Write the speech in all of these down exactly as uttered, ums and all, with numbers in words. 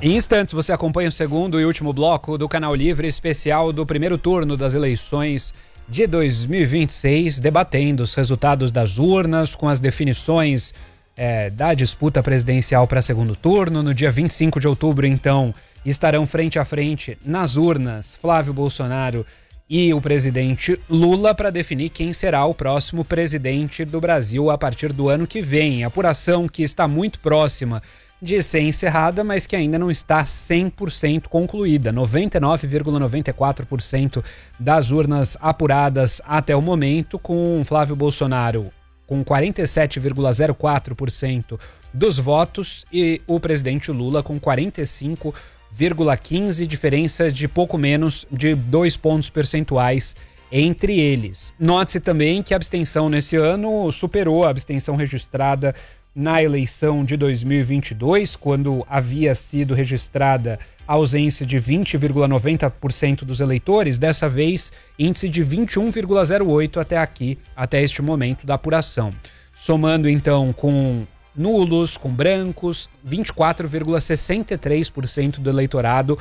Em instantes você acompanha o segundo e último bloco do Canal Livre especial do primeiro turno das eleições de dois mil e vinte e seis, debatendo os resultados das urnas com as definições é, da disputa presidencial para segundo turno. No dia vinte e cinco de outubro, então, estarão frente a frente nas urnas Flávio Bolsonaro e o presidente Lula para definir quem será o próximo presidente do Brasil a partir do ano que vem. Apuração que está muito próxima de ser encerrada, mas que ainda não está cem por cento concluída. noventa e nove vírgula noventa e quatro por cento das urnas apuradas até o momento, com Flávio Bolsonaro com quarenta e sete vírgula zero quatro por cento dos votos e o presidente Lula com quarenta e cinco vírgula quinze por cento, diferença de pouco menos de dois pontos percentuais entre eles. Note-se também que a abstenção nesse ano superou a abstenção registrada na eleição de dois mil e vinte e dois, quando havia sido registrada a ausência de vinte vírgula noventa por cento dos eleitores. Dessa vez, índice de vinte e um vírgula zero oito por cento até aqui, até este momento da apuração. Somando então com nulos, com brancos, vinte e quatro vírgula sessenta e três por cento do eleitorado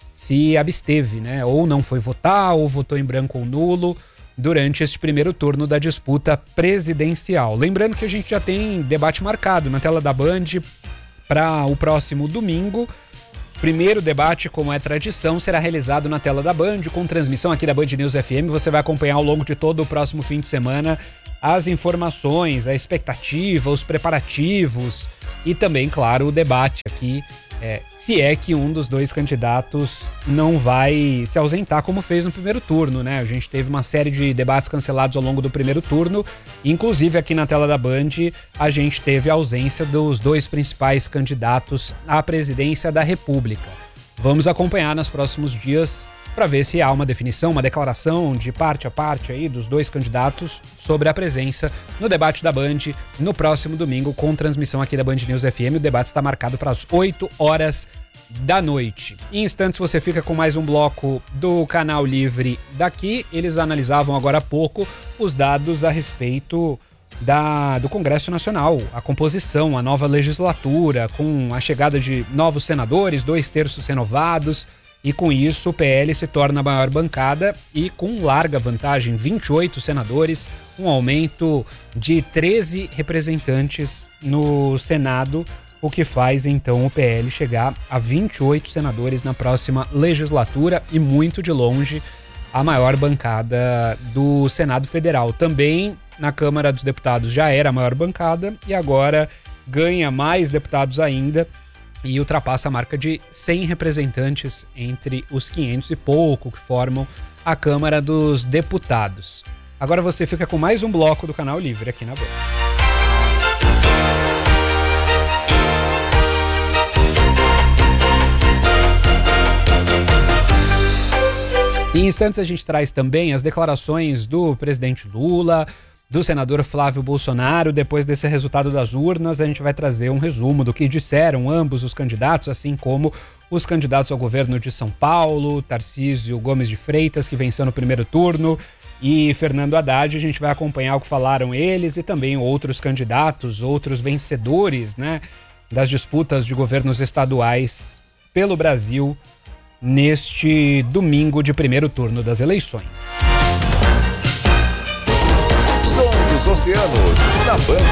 se absteve, né? Ou não foi votar, ou votou em branco ou nulo durante este primeiro turno da disputa presidencial. Lembrando que a gente já tem debate marcado na tela da Band para o próximo domingo. Primeiro debate, como é tradição, será realizado na tela da Band, com transmissão aqui da Band News F M. Você vai acompanhar ao longo de todo o próximo fim de semana as informações, a expectativa, os preparativos e também, claro, o debate aqui. É, se é que um dos dois candidatos não vai se ausentar como fez no primeiro turno, né? A gente teve uma série de debates cancelados ao longo do primeiro turno, inclusive aqui na tela da Band a gente teve a ausência dos dois principais candidatos à presidência da República. Vamos acompanhar nos próximos dias para ver se há uma definição, uma declaração de parte a parte aí dos dois candidatos sobre a presença no debate da Band no próximo domingo, com transmissão aqui da Band News F M. O debate está marcado para as oito horas da noite. Em instantes você fica com mais um bloco do Canal Livre daqui. Eles analisavam agora há pouco os dados a respeito da, do Congresso Nacional, a composição, a nova legislatura, com a chegada de novos senadores, dois terços renovados. E com isso o P L se torna a maior bancada e com larga vantagem, vinte e oito senadores, um aumento de treze representantes no Senado, o que faz então o P L chegar a vinte e oito senadores na próxima legislatura e muito de longe a maior bancada do Senado Federal. Também na Câmara dos Deputados já era a maior bancada e agora ganha mais deputados ainda, e ultrapassa a marca de cem representantes entre os quinhentos e pouco que formam a Câmara dos Deputados. Agora você fica com mais um bloco do Canal Livre aqui na Band. Em instantes a gente traz também as declarações do presidente Lula, do senador Flávio Bolsonaro. Depois desse resultado das urnas, a gente vai trazer um resumo do que disseram ambos os candidatos, assim como os candidatos ao governo de São Paulo, Tarcísio Gomes de Freitas, que venceu no primeiro turno, e Fernando Haddad. A gente vai acompanhar o que falaram eles e também outros candidatos, outros vencedores, né, das disputas de governos estaduais pelo Brasil neste domingo de primeiro turno das eleições. Os oceanos, na Band.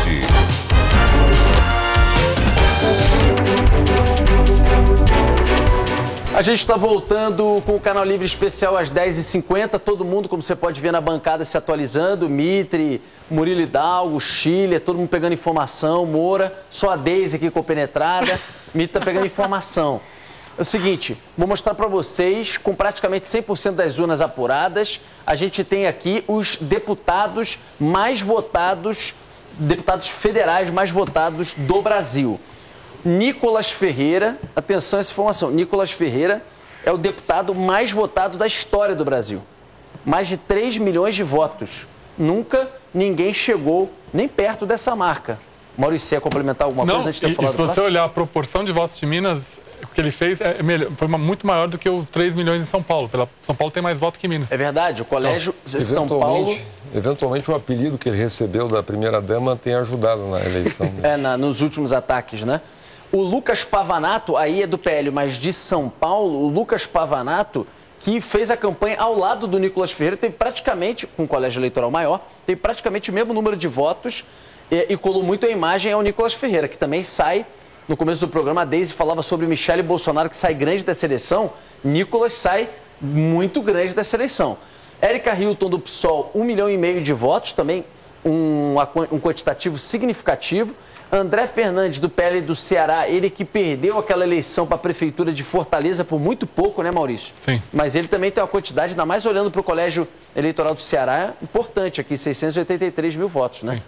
A gente está voltando com o Canal Livre especial às dez e cinquenta. Todo mundo, como você pode ver na bancada, se atualizando. Mitre, Murilo Hidalgo, Chile, todo mundo pegando informação. Moura, só a Deise aqui compenetrada. Mitre está pegando informação. É o seguinte, vou mostrar para vocês, com praticamente cem por cento das urnas apuradas, a gente tem aqui os deputados mais votados, deputados federais mais votados do Brasil. Nicolas Ferreira, atenção a essa informação, Nicolas Ferreira é o deputado mais votado da história do Brasil. Mais de três milhões de votos. Nunca ninguém chegou nem perto dessa marca. Maurício, quer complementar alguma Não, coisa antes de ter e, falado? E se você olhar a proporção de votos de Minas, o que ele fez é melhor, foi uma, muito maior do que o três milhões em São Paulo. Pela, São Paulo tem mais voto que Minas. É verdade, o colégio então, de São Paulo... Eventualmente o apelido que ele recebeu da primeira-dama tem ajudado na eleição. é, na, nos últimos ataques, né? O Lucas Pavanato, aí é do P L, mas de São Paulo, o Lucas Pavanato, que fez a campanha ao lado do Nicolas Ferreira, teve praticamente, com um colégio eleitoral maior, teve praticamente o mesmo número de votos e, e colou muito a imagem ao Nicolas Ferreira, que também sai, no começo do programa, a Deise falava sobre Michele Bolsonaro, que sai grande dessa eleição, Nicolas sai muito grande dessa eleição. Érica Hilton, do P SOL, um milhão e meio de votos, também um, um quantitativo significativo. André Fernandes, do P L do Ceará, ele que perdeu aquela eleição para a Prefeitura de Fortaleza por muito pouco, né, Maurício? Sim. Mas ele também tem uma quantidade, ainda mais olhando para o Colégio Eleitoral do Ceará, importante aqui, seiscentos e oitenta e três mil votos, né? Sim.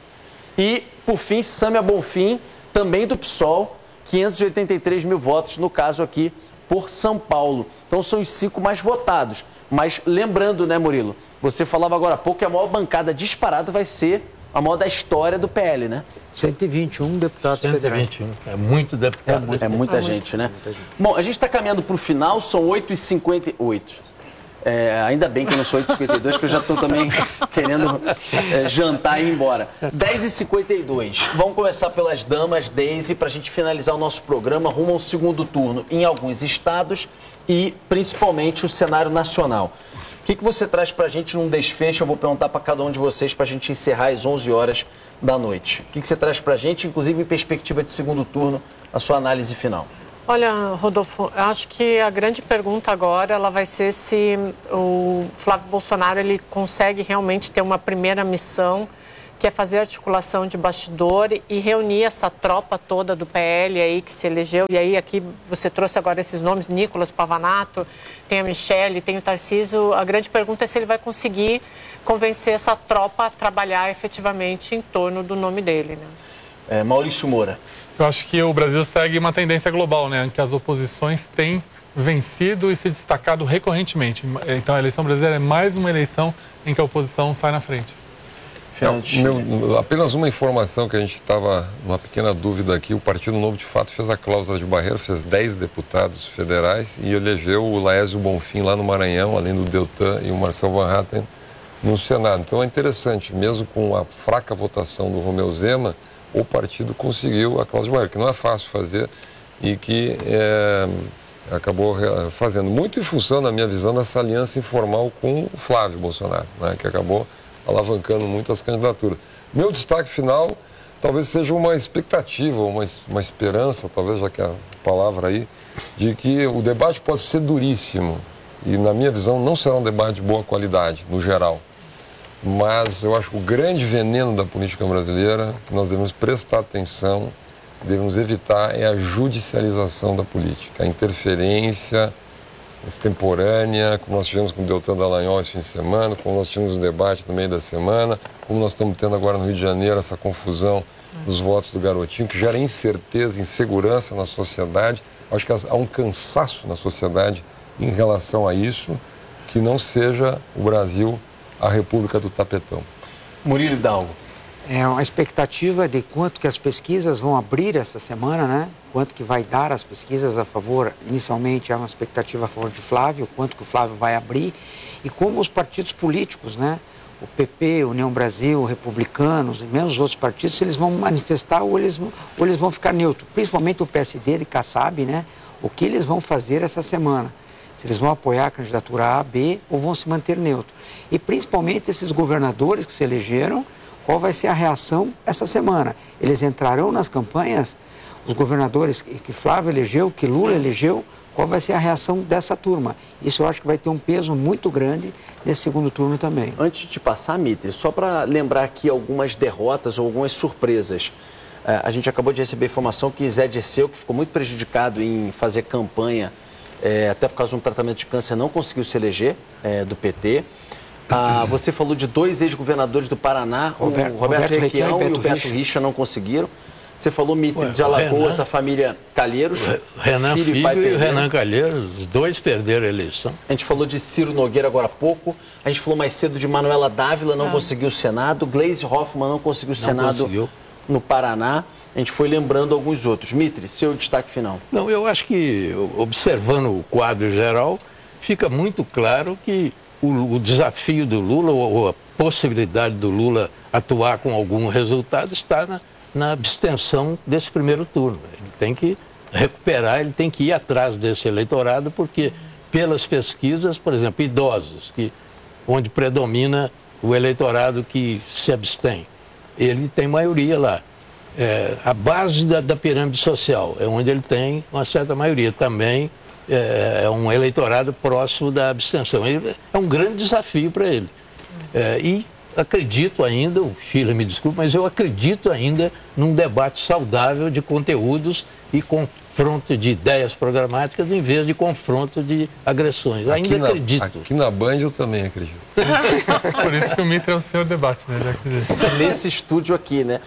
E, por fim, Sâmia Bonfim, também do P SOL, quinhentos e oitenta e três mil votos, no caso aqui, por São Paulo. Então, são os cinco mais votados. Mas, lembrando, né, Murilo? Você falava agora há pouco que a maior bancada disparada vai ser a maior da história do P L, né? cento e vinte e um deputados cento e vinte e um. É muito deputado. É, muito, é muita é gente, muito, né? Muita gente. Bom, a gente está caminhando para o final, são oito e cinquenta e oito. É, ainda bem que eu não sou oito e cinquenta e dois, que eu já estou também querendo é, jantar e ir embora. dez e cinquenta e dois. Vamos começar pelas damas, Deise, para a gente finalizar o nosso programa rumo ao segundo turno em alguns estados e principalmente o cenário nacional. O que, que você traz para a gente num desfecho? Eu vou perguntar para cada um de vocês para a gente encerrar às onze horas da noite. O que, que você traz para a gente, inclusive em perspectiva de segundo turno, a sua análise final? Olha, Rodolfo, eu acho que a grande pergunta agora ela vai ser se o Flávio Bolsonaro ele consegue realmente ter uma primeira missão, que é fazer articulação de bastidor e reunir essa tropa toda do P L aí que se elegeu. E aí aqui você trouxe agora esses nomes, Nicolas Pavanato, tem a Michele, tem o Tarcísio. A grande pergunta é se ele vai conseguir convencer essa tropa a trabalhar efetivamente em torno do nome dele, né? É, Maurício Moura. Eu acho que o Brasil segue uma tendência global, né? Em que as oposições têm vencido e se destacado recorrentemente. Então a eleição brasileira é mais uma eleição em que a oposição sai na frente. É, meu, apenas uma informação que a gente estava numa pequena dúvida aqui. O Partido Novo, de fato, fez a cláusula de barreira, fez dez deputados federais e elegeu o Laésio Bonfim lá no Maranhão, além do Deltan e o Marcel Van Hatten no Senado. Então é interessante, mesmo com a fraca votação do Romeu Zema, o partido conseguiu a cláusula de barreira, que não é fácil fazer e que é, acabou fazendo. Muito em função, na minha visão, dessa aliança informal com o Flávio Bolsonaro, né, que acabou alavancando muito as candidaturas. Meu destaque final talvez seja uma expectativa, uma, uma esperança, talvez, já que é a palavra aí, de que o debate pode ser duríssimo e, na minha visão, não será um debate de boa qualidade, no geral. Mas eu acho que o grande veneno da política brasileira, que nós devemos prestar atenção, devemos evitar, é a judicialização da política, a interferência extemporânea, como nós tivemos com o Deltan Dallagnol esse fim de semana, como nós tivemos um debate no meio da semana, como nós estamos tendo agora no Rio de Janeiro essa confusão dos votos do garotinho, que gera incerteza, insegurança na sociedade. Acho que há um cansaço na sociedade em relação a isso, que não seja o Brasil a República do Tapetão. Murilo Hidalgo. É uma expectativa de quanto que as pesquisas vão abrir essa semana, né? Quanto que vai dar as pesquisas a favor, inicialmente é uma expectativa a favor de Flávio, quanto que o Flávio vai abrir e como os partidos políticos, né? O P P, União Brasil, Republicanos e mesmo os outros partidos, se eles vão manifestar ou eles, ou eles vão ficar neutros. Principalmente o P S D de Kassab, né? O que eles vão fazer essa semana. Se eles vão apoiar a candidatura A, B ou vão se manter neutro. E principalmente esses governadores que se elegeram, qual vai ser a reação essa semana? Eles entrarão nas campanhas, os governadores que Flávio elegeu, que Lula elegeu, qual vai ser a reação dessa turma? Isso eu acho que vai ter um peso muito grande nesse segundo turno também. Antes de te passar, Mitre, só para lembrar aqui algumas derrotas ou algumas surpresas. A gente acabou de receber informação que Zé Dirceu, que ficou muito prejudicado em fazer campanha, é, até por causa de um tratamento de câncer, não conseguiu se eleger é, do P T. Ah, você falou de dois ex-governadores do Paraná, Roberto, o Roberto, Roberto Requião e o Beto Richa. Richa não conseguiram. Você falou, Mitre, de Alagoas, Renan, a família Calheiros. Renan Filho, Filho e, pai e o Renan Calheiros, os dois perderam a eleição. A gente falou de Ciro Nogueira agora há pouco. A gente falou mais cedo de Manuela Dávila, não ah. conseguiu o Senado. Gleisi Hoffmann não conseguiu o Senado conseguiu. no Paraná. A gente foi lembrando alguns outros. Mitre, seu destaque final. Não, eu acho que, observando o quadro geral, fica muito claro que o, o desafio do Lula, ou a possibilidade do Lula atuar com algum resultado, está na, na abstenção desse primeiro turno. Ele tem que recuperar, ele tem que ir atrás desse eleitorado, porque pelas pesquisas, por exemplo, idosos, que, onde predomina o eleitorado que se abstém, ele tem maioria lá. É, a base da, da pirâmide social é onde ele tem uma certa maioria. Também é, é um eleitorado próximo da abstenção. Ele, é um grande desafio para ele. É, e acredito ainda, o Chile me desculpe, mas eu acredito ainda num debate saudável de conteúdos e confronto de ideias programáticas em vez de confronto de agressões. Eu ainda aqui na, acredito. Aqui na Band eu também acredito. Por isso que o Mitre é o senhor debate, né? Já acredito. Nesse estúdio aqui, né?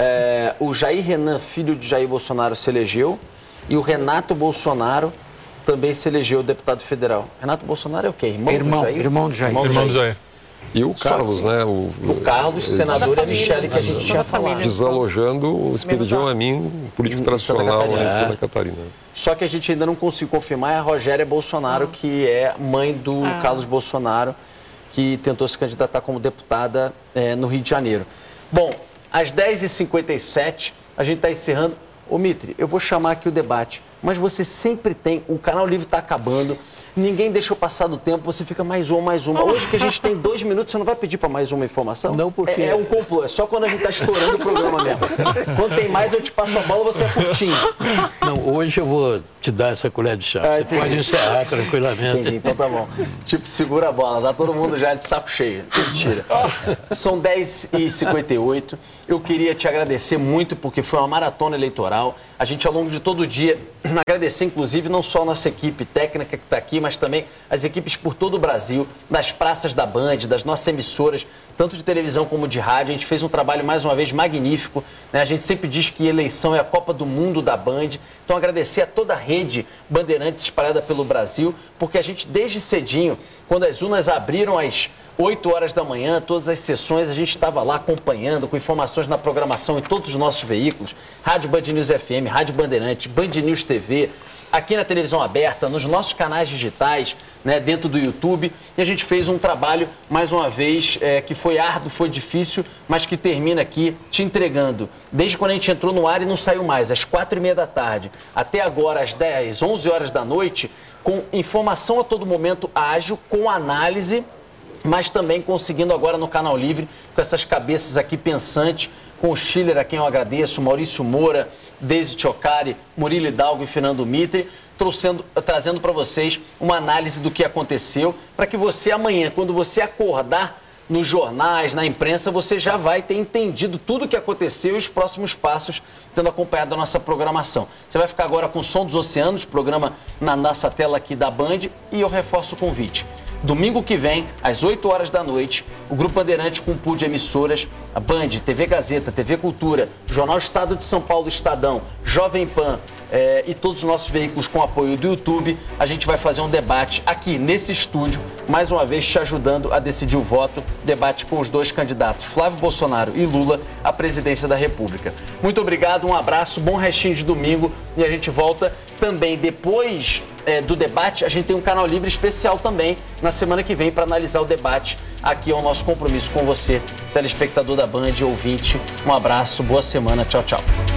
É, o Jair Renan, filho de Jair Bolsonaro, se elegeu e o Renato Bolsonaro também se elegeu deputado federal. Renato Bolsonaro é o quê? Irmão, Irmão, do Jair? irmão do Jair. Irmão do Irmão do Jair. Jair. E o Carlos, né? O, O Carlos, senador, é a Michele, que a gente tinha falado. Desalojando o Espiridião Amin, político tradicional lá em Santa Catarina. Só que a gente ainda não conseguiu confirmar é a Rogéria Bolsonaro, que é mãe do Ah. Carlos Bolsonaro, que tentou se candidatar como deputada é, no Rio de Janeiro. Bom, às dez e cinquenta e sete, a gente está encerrando. Ô, Mitre, eu vou chamar aqui o debate, mas você sempre tem, o Canal Livre está acabando, ninguém deixou passar do tempo, você fica mais uma, mais uma. Hoje que a gente tem dois minutos, você não vai pedir para mais uma informação? Não, porque... É, é um complô, é só quando a gente está estourando o programa mesmo. Quando tem mais, eu te passo a bola, você é curtinho. Não, hoje eu vou te dar essa colher de chá. Ah, Você entendi. pode encerrar tranquilamente. Entendi, então tá bom. Tipo, segura a bola, dá todo mundo já de saco cheio. Mentira. São dez e cinquenta e oito. Eu queria te agradecer muito, porque foi uma maratona eleitoral. A gente, ao longo de todo o dia, agradecer, inclusive, não só a nossa equipe técnica que está aqui, mas também as equipes por todo o Brasil, das praças da Band, das nossas emissoras, tanto de televisão como de rádio. A gente fez um trabalho, mais uma vez, magnífico, né? A gente sempre diz que eleição é a Copa do Mundo da Band. Então, agradecer a toda a rede Bandeirantes espalhada pelo Brasil, porque a gente, desde cedinho, quando as urnas abriram às oito horas da manhã, todas as sessões, a gente estava lá acompanhando, com informações na programação em todos os nossos veículos, Rádio Band News F M, Rádio Bandeirantes, Band News T V, aqui na televisão aberta, nos nossos canais digitais, né, dentro do YouTube. E a gente fez um trabalho, mais uma vez, é, que foi árduo, foi difícil, mas que termina aqui te entregando. Desde quando a gente entrou no ar e não saiu mais, às quatro e meia da tarde, até agora, às dez, onze horas da noite, com informação a todo momento ágil, com análise, mas também conseguindo agora no Canal Livre, com essas cabeças aqui pensantes, com o Schiller, a quem eu agradeço, Maurício Moura, Deise Tchocari, Murilo Hidalgo e Fernando Mitre, trouxendo, trazendo para vocês uma análise do que aconteceu, para que você amanhã, quando você acordar nos jornais, na imprensa, você já vai ter entendido tudo o que aconteceu e os próximos passos, tendo acompanhado a nossa programação. Você vai ficar agora com o Som dos Oceanos, programa na nossa tela aqui da Band, e eu reforço o convite. Domingo que vem, às oito horas da noite, o Grupo Bandeirantes com um pool de emissoras, a Band, T V Gazeta, T V Cultura, Jornal Estado de São Paulo, Estadão, Jovem Pan eh, e todos os nossos veículos com apoio do YouTube, a gente vai fazer um debate aqui nesse estúdio, mais uma vez te ajudando a decidir o voto, debate com os dois candidatos, Flávio Bolsonaro e Lula, à presidência da República. Muito obrigado, um abraço, bom restinho de domingo e a gente volta também depois é, do debate. A gente tem um Canal Livre especial também na semana que vem para analisar o debate. Aqui é o nosso compromisso com você, telespectador da Band, ouvinte. Um abraço, boa semana, tchau, tchau.